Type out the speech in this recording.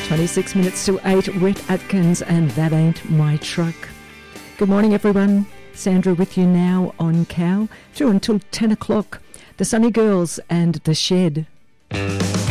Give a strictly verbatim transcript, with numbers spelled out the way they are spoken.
twenty-six minutes to eight, Rhett Atkins and That Ain't My Truck. Good morning, everyone. Sandra with you now on Cow through until ten o'clock. The Sunny Girls and The Shed.